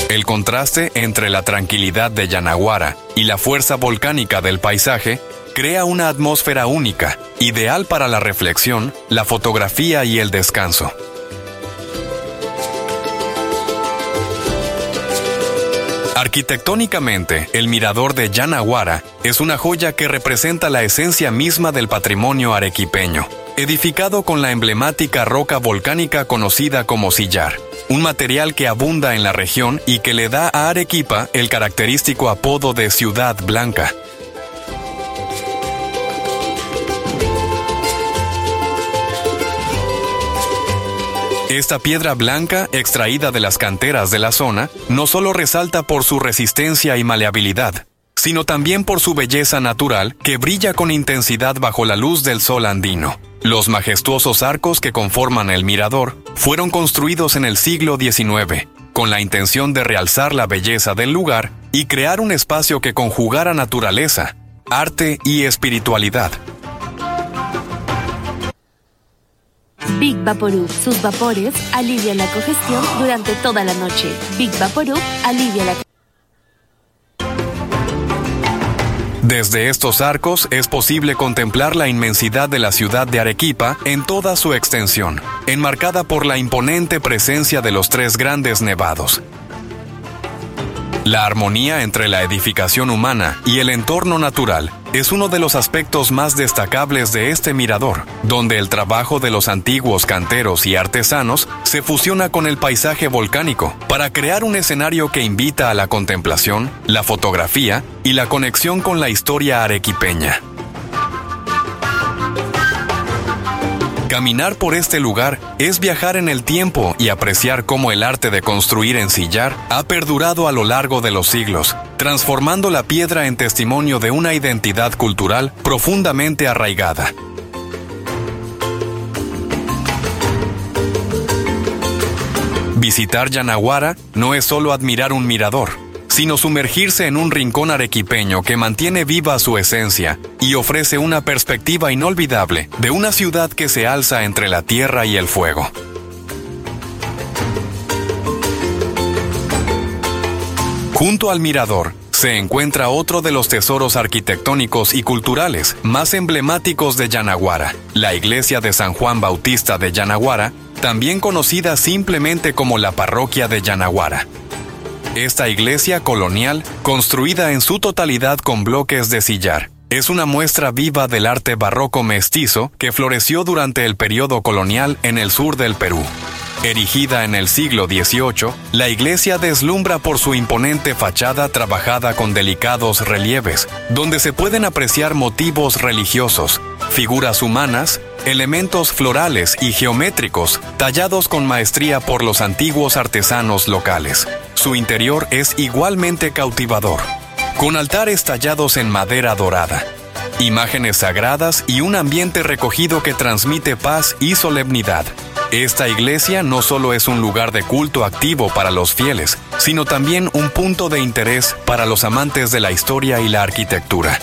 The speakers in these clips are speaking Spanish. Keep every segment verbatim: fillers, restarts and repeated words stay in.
El contraste entre la tranquilidad de Yanaguara y la fuerza volcánica del paisaje crea una atmósfera única, ideal para la reflexión, la fotografía y el descanso. Arquitectónicamente, el mirador de Yanaguara es una joya que representa la esencia misma del patrimonio arequipeño, edificado con la emblemática roca volcánica conocida como sillar, un material que abunda en la región y que le da a Arequipa el característico apodo de Ciudad Blanca. Esta piedra blanca, extraída de las canteras de la zona, no solo resalta por su resistencia y maleabilidad, sino también por su belleza natural que brilla con intensidad bajo la luz del sol andino. Los majestuosos arcos que conforman el mirador fueron construidos en el siglo diecinueve, con la intención de realzar la belleza del lugar y crear un espacio que conjugara naturaleza, arte y espiritualidad. Big Vaporub. Sus vapores alivian la congestión durante toda la noche. Big Vaporub alivia la Desde estos arcos es posible contemplar la inmensidad de la ciudad de Arequipa en toda su extensión, enmarcada por la imponente presencia de los tres grandes nevados. La armonía entre la edificación humana y el entorno natural es uno de los aspectos más destacables de este mirador, donde el trabajo de los antiguos canteros y artesanos se fusiona con el paisaje volcánico para crear un escenario que invita a la contemplación, la fotografía y la conexión con la historia arequipeña. Caminar por este lugar es viajar en el tiempo y apreciar cómo el arte de construir en sillar ha perdurado a lo largo de los siglos, transformando la piedra en testimonio de una identidad cultural profundamente arraigada. Visitar Yanaguara no es solo admirar un mirador, sino sumergirse en un rincón arequipeño que mantiene viva su esencia y ofrece una perspectiva inolvidable de una ciudad que se alza entre la tierra y el fuego. Junto al mirador se encuentra otro de los tesoros arquitectónicos y culturales más emblemáticos de Yanaguara, la iglesia de San Juan Bautista de Yanaguara, también conocida simplemente como la parroquia de Yanaguara. Esta iglesia colonial, construida en su totalidad con bloques de sillar, es una muestra viva del arte barroco mestizo que floreció durante el periodo colonial en el sur del Perú. Erigida en el siglo dieciocho, la iglesia deslumbra por su imponente fachada trabajada con delicados relieves, donde se pueden apreciar motivos religiosos, figuras humanas, elementos florales y geométricos tallados con maestría por los antiguos artesanos locales. Su interior es igualmente cautivador, con altares tallados en madera dorada, imágenes sagradas y un ambiente recogido que transmite paz y solemnidad. Esta iglesia no solo es un lugar de culto activo para los fieles, sino también un punto de interés para los amantes de la historia y la arquitectura.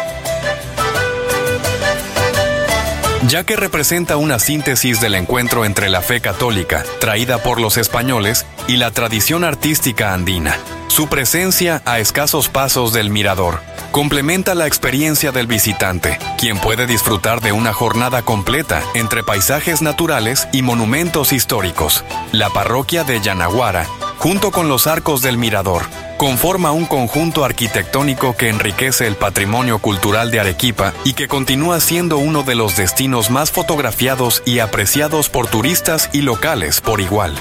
Ya que representa una síntesis del encuentro entre la fe católica, traída por los españoles, y la tradición artística andina. Su presencia a escasos pasos del mirador complementa la experiencia del visitante, quien puede disfrutar de una jornada completa entre paisajes naturales y monumentos históricos. La parroquia de Yanaguara, junto con los arcos del mirador, conforma un conjunto arquitectónico que enriquece el patrimonio cultural de Arequipa y que continúa siendo uno de los destinos más fotografiados y apreciados por turistas y locales por igual.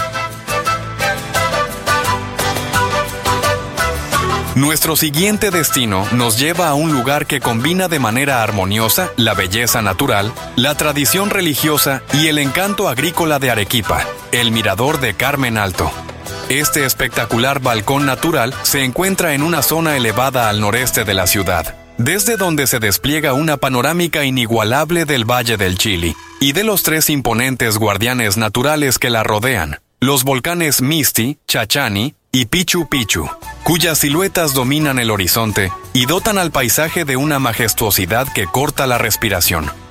Nuestro siguiente destino nos lleva a un lugar que combina de manera armoniosa la belleza natural, la tradición religiosa y el encanto agrícola de Arequipa, el Mirador de Carmen Alto. Este espectacular balcón natural se encuentra en una zona elevada al noreste de la ciudad, desde donde se despliega una panorámica inigualable del Valle del Chili y de los tres imponentes guardianes naturales que la rodean, los volcanes Misti, Chachani y Pichu Pichu, cuyas siluetas dominan el horizonte y dotan al paisaje de una majestuosidad que corta la respiración.